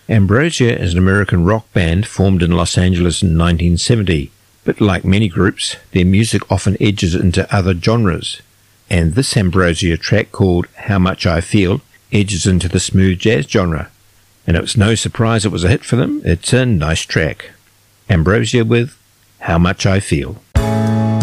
Ambrosia is an American rock band formed in Los Angeles in 1970, but like many groups, their music often edges into other genres, and this Ambrosia track called How Much I Feel edges into the smooth jazz genre, and it was no surprise it was a hit for them. It's a nice track. Ambrosia with How Much I Feel.